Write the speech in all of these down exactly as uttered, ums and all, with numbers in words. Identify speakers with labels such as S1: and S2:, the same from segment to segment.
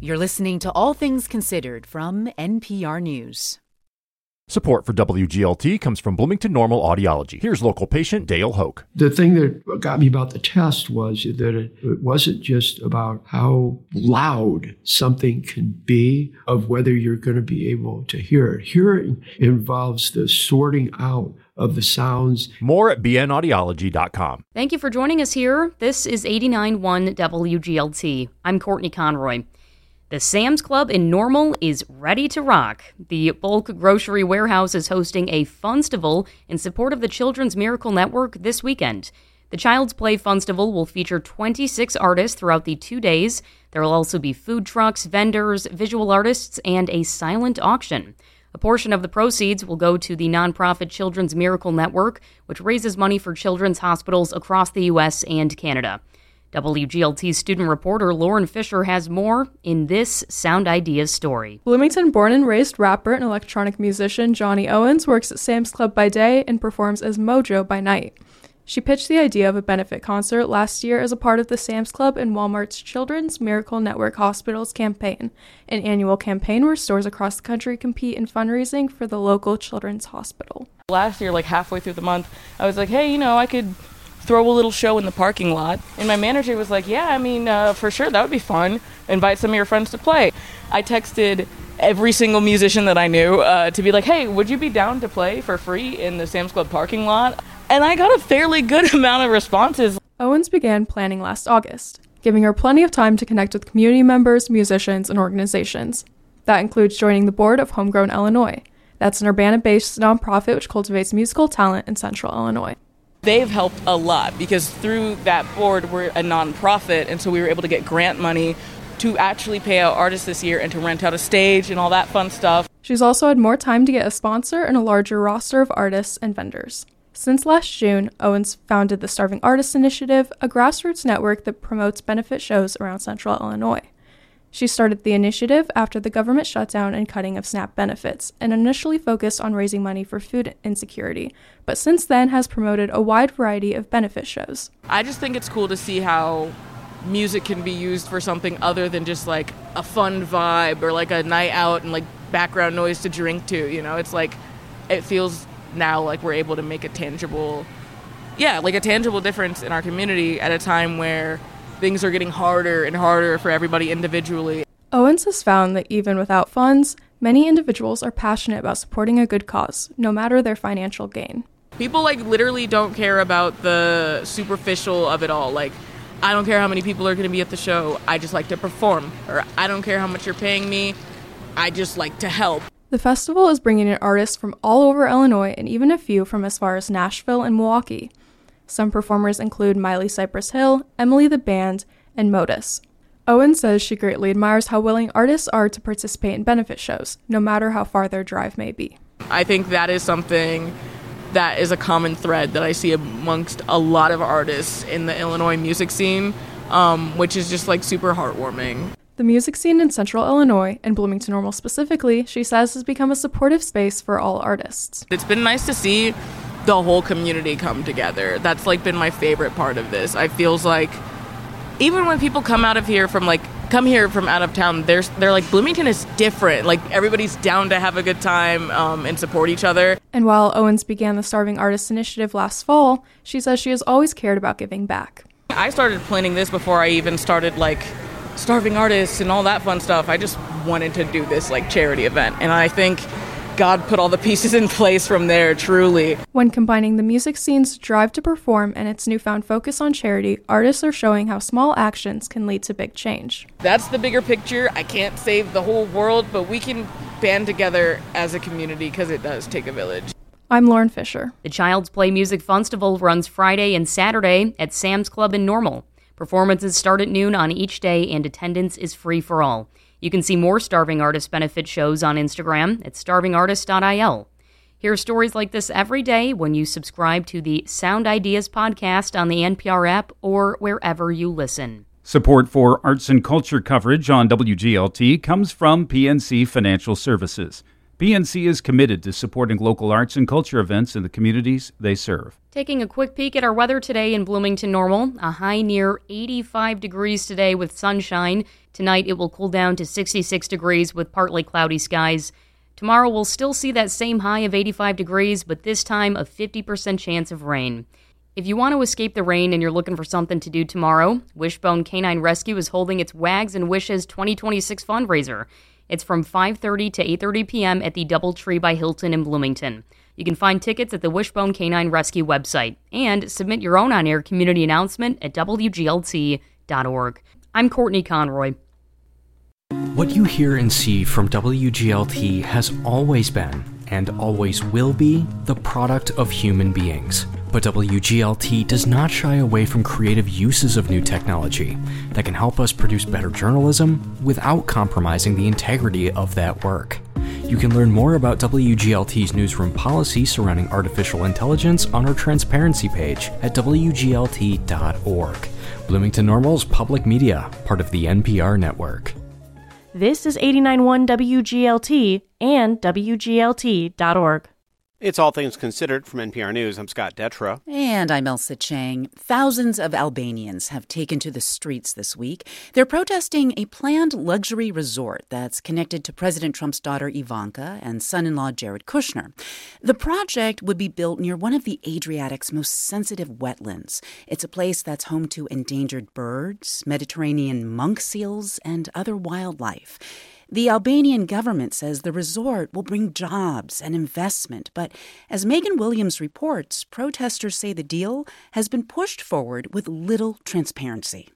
S1: You're listening to All Things Considered from N P R News.
S2: Support for W G L T comes from Bloomington Normal Audiology. Here's local patient Dale Hoke.
S3: The thing that got me about the test was that it, it wasn't just about how loud something can be, of whether you're going to be able to hear it. Hearing involves the sorting out of the sounds.
S2: More at b n audiology dot com.
S4: Thank you for joining us here. This is eighty-nine point one W G L T. I'm Courtney Conroy. The Sam's Club in Normal is ready to rock. The bulk grocery warehouse is hosting a Funstival in support of the Children's Miracle Network this weekend. The Child's Play Funstival will feature twenty-six artists throughout the two days. There will also be food trucks, vendors, visual artists, and a silent auction. A portion of the proceeds will go to the nonprofit Children's Miracle Network, which raises money for children's hospitals across the U S and Canada. W G L T student reporter Lauren Fisher has more in this Sound Ideas story.
S5: Bloomington-born and raised rapper and electronic musician Johnny Owens works at Sam's Club by day and performs as Mojo by night. She pitched the idea of a benefit concert last year as a part of the Sam's Club and Walmart's Children's Miracle Network Hospitals campaign, an annual campaign where stores across the country compete in fundraising for the local children's hospital.
S6: Last year, like halfway through the month, I was like, hey, you know, I could throw a little show in the parking lot. And my manager was like, yeah, I mean, uh, for sure, that would be fun. Invite some of your friends to play. I texted every single musician that I knew uh, to be like, hey, would you be down to play for free in the Sam's Club parking lot? And I got a fairly good amount of responses.
S5: Owens began planning last August, giving her plenty of time to connect with community members, musicians, and organizations. That includes joining the board of Homegrown Illinois. That's an Urbana-based nonprofit which cultivates musical talent in central Illinois.
S6: They've helped a lot because through that board, we're a nonprofit, and so we were able to get grant money to actually pay out artists this year and to rent out a stage and all that fun stuff.
S5: She's also had more time to get a sponsor and a larger roster of artists and vendors. Since last June, Owens founded the Starving Artists Initiative, a grassroots network that promotes benefit shows around central Illinois. She started the initiative after the government shutdown and cutting of SNAP benefits, and initially focused on raising money for food insecurity, but since then has promoted a wide variety of benefit shows.
S6: I just think it's cool to see how music can be used for something other than just like a fun vibe or like a night out and like background noise to drink to, you know? It's like, it feels now like we're able to make a tangible, yeah, like a tangible difference in our community at a time where things are getting harder and harder for everybody individually.
S5: Owens has found that even without funds, many individuals are passionate about supporting a good cause, no matter their financial gain.
S6: People like literally don't care about the superficial of it all. Like, I don't care how many people are going to be at the show. I just like to perform. Or I don't care how much you're paying me. I just like to help.
S5: The festival is bringing in artists from all over Illinois and even a few from as far as Nashville and Milwaukee. Some performers include Miley Cypress Hill, Emily the Band, and Modus. Owen says she greatly admires how willing artists are to participate in benefit shows, no matter how far their drive may be.
S6: I think that is something that is a common thread that I see amongst a lot of artists in the Illinois music scene, um, which is just like super heartwarming.
S5: The music scene in central Illinois, and Bloomington Normal specifically, she says has become a supportive space for all artists.
S6: It's been nice to see the whole community come together. That's like been my favorite part of this. I feels like even when people come out of here from like come here from out of town, they're they're like, Bloomington is different. Like everybody's down to have a good time um, and support each other.
S5: And while Owens began the Starving Artists Initiative last fall, she says she has always cared about giving back.
S6: I started planning this before I even started like starving artists and all that fun stuff. I just wanted to do this like charity event, and I think God put all the pieces in place from there, truly.
S5: When combining the music scene's drive to perform and its newfound focus on charity, artists are showing how small actions can lead to big change.
S6: That's the bigger picture. I can't save the whole world, but we can band together as a community because it does take a village.
S5: I'm Lauren Fisher.
S4: The Child's Play Music Funstival runs Friday and Saturday at Sam's Club in Normal. Performances start at noon on each day, and attendance is free for all. You can see more Starving Artist benefit shows on Instagram at starving artist dot I L. Hear stories like this every day when you subscribe to the Sound Ideas podcast on the N P R app or wherever you listen.
S7: Support for arts and culture coverage on W G L T comes from P N C Financial Services. P N C is committed to supporting local arts and culture events in the communities they serve.
S4: Taking a quick peek at our weather today in Bloomington Normal, a high near eighty-five degrees today with sunshine. Tonight it will cool down to sixty-six degrees with partly cloudy skies. Tomorrow we'll still see that same high of eighty-five degrees, but this time a fifty percent chance of rain. If you want to escape the rain and you're looking for something to do tomorrow, Wishbone Canine Rescue is holding its Wags and Wishes twenty twenty-six fundraiser. It's from five thirty to eight thirty p.m. at the DoubleTree by Hilton in Bloomington. You can find tickets at the Wishbone Canine Rescue website and submit your own on-air community announcement at W G L T dot org. I'm Courtney Conroy.
S8: What you hear and see from W G L T has always been, and always will be, the product of human beings. But W G L T does not shy away from creative uses of new technology that can help us produce better journalism without compromising the integrity of that work. You can learn more about W G L T's newsroom policy surrounding artificial intelligence on our transparency page at W G L T dot org. Bloomington Normal's public media, part of the N P R network.
S9: This is eighty-nine point one W G L T and W G L T dot org.
S10: It's All Things Considered from N P R News. I'm Scott Detrow.
S1: And I'm Elsa Chang. Thousands of Albanians have taken to the streets this week. They're protesting a planned luxury resort that's connected to President Trump's daughter Ivanka and son-in-law Jared Kushner. The project would be built near one of the Adriatic's most sensitive wetlands. It's a place that's home to endangered birds, Mediterranean monk seals, and other wildlife. The Albanian government says the resort will bring jobs and investment, but as Megan Williams reports, protesters say the deal has been pushed forward with little transparency.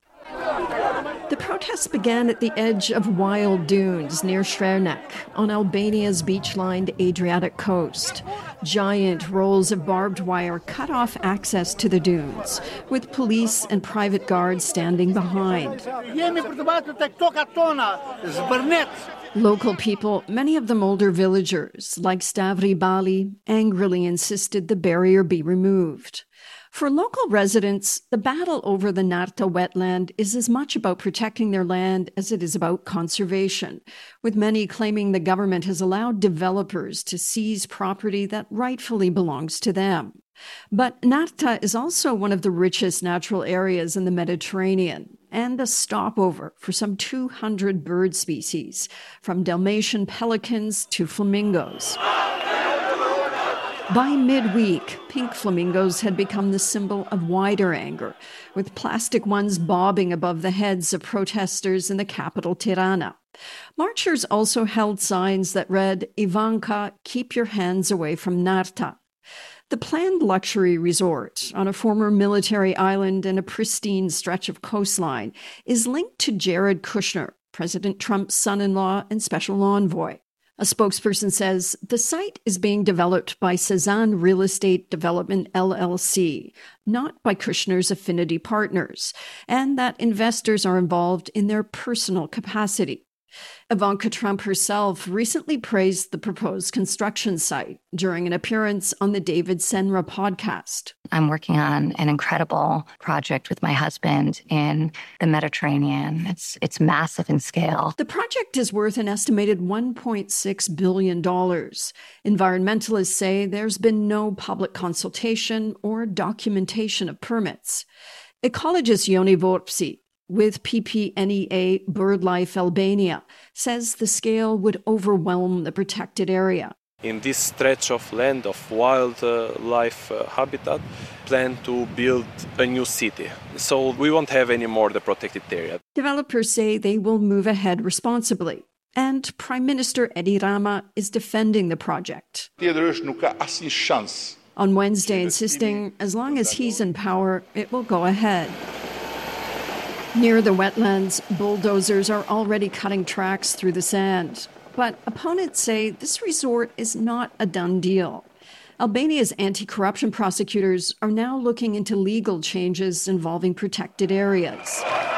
S11: The protests began at the edge of wild dunes near Srevnek on Albania's beach-lined Adriatic coast. Giant rolls of barbed wire cut off access to the dunes, with police and private guards standing behind. Local people, many of them older villagers, like Stavri Bali, angrily insisted the barrier be removed. For local residents, the battle over the Narta wetland is as much about protecting their land as it is about conservation, with many claiming the government has allowed developers to seize property that rightfully belongs to them. But Narta is also one of the richest natural areas in the Mediterranean and a stopover for some two hundred bird species, from Dalmatian pelicans to flamingos. By midweek, pink flamingos had become the symbol of wider anger, with plastic ones bobbing above the heads of protesters in the capital, Tirana. Marchers also held signs that read, "Ivanka, keep your hands away from Narta." The planned luxury resort on a former military island and a pristine stretch of coastline is linked to Jared Kushner, President Trump's son-in-law and special envoy. A spokesperson says the site is being developed by Cezanne Real Estate Development L L C, not by Kushner's affinity partners, and that investors are involved in their personal capacity. Ivanka Trump herself recently praised the proposed construction site during an appearance on the David Senra podcast.
S12: I'm working on an incredible project with my husband in the Mediterranean. It's it's massive in scale.
S11: The project is worth an estimated one point six billion dollars. Environmentalists say there's been no public consultation or documentation of permits. Ecologist Yoni Vorpsi with P P N E A BirdLife Albania says the scale would overwhelm the protected area.
S13: In this stretch of land of wildlife uh, habitat, plan to build a new city. So we won't have any more the protected area.
S11: Developers say they will move ahead responsibly. And Prime Minister Edi Rama is defending the project. On Wednesday, insisting as long as he's in power, it will go ahead. Near the wetlands, bulldozers are already cutting tracks through the sand. But opponents say this resort is not a done deal. Albania's anti-corruption prosecutors are now looking into legal changes involving protected areas.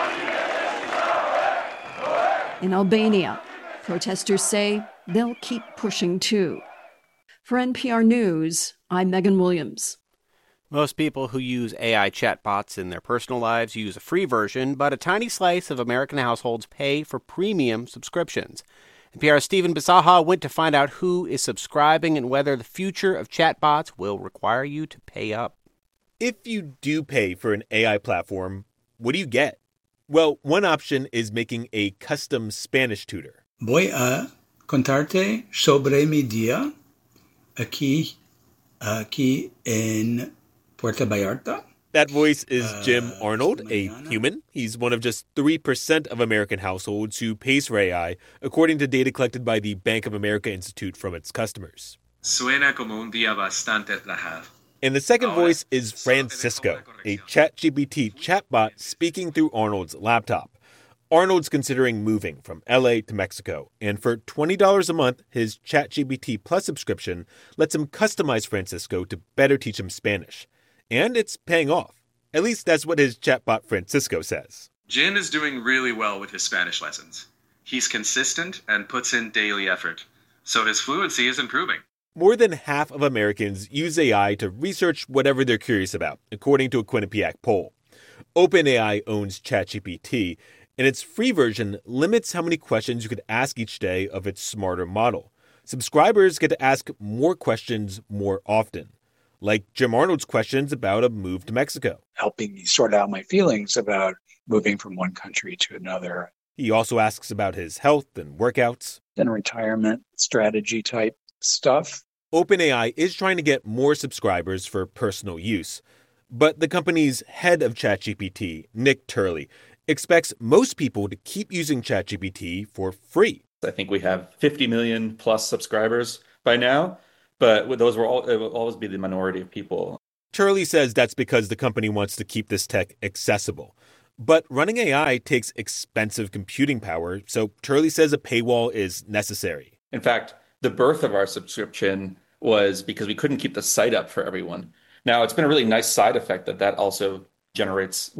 S11: In Albania, protesters say they'll keep pushing too. For N P R News, I'm Megan Williams.
S10: Most people who use A I chatbots in their personal lives use a free version, but a tiny slice of American households pay for premium subscriptions. N P R's Stephen Bisaha went to find out who is subscribing and whether the future of chatbots will require you to pay up.
S14: If you do pay for an A I platform, what do you get? Well, one option is making a custom Spanish tutor.
S15: Voy a contarte sobre mi día aquí, aquí en Puerto Vallarta.
S14: That voice is Jim Arnold, a human. He's one of just three percent of American households who pays for A I, according to data collected by the Bank of America Institute from its customers.
S16: Suena como un día bastante relajado.
S14: And the second voice is Francisco, a ChatGPT chatbot speaking through Arnold's laptop. Arnold's considering moving from L A to Mexico, and for twenty dollars a month, his ChatGPT Plus subscription lets him customize Francisco to better teach him Spanish. And it's paying off. At least that's what his chatbot Francisco says.
S16: Jin is doing really well with his Spanish lessons. He's consistent and puts in daily effort, so his fluency is improving.
S14: More than half of Americans use A I to research whatever they're curious about, according to a Quinnipiac poll. OpenAI owns ChatGPT, and its free version limits how many questions you could ask each day of its smarter model. Subscribers get to ask more questions more often, like Jim Arnold's questions about a move to Mexico.
S17: Helping me sort out my feelings about moving from one country to another.
S14: He also asks about his health and workouts.
S17: And retirement strategy type stuff.
S14: OpenAI is trying to get more subscribers for personal use. But the company's head of ChatGPT, Nick Turley, expects most people to keep using ChatGPT for free.
S18: I think we have fifty million plus subscribers by now. But those will, all, it will always be the minority of people.
S14: Turley says that's because the company wants to keep this tech accessible. But running A I takes expensive computing power, so Turley says a paywall is necessary.
S18: In fact, the birth of our subscription was because we couldn't keep the site up for everyone. Now, it's been a really nice side effect that that also generates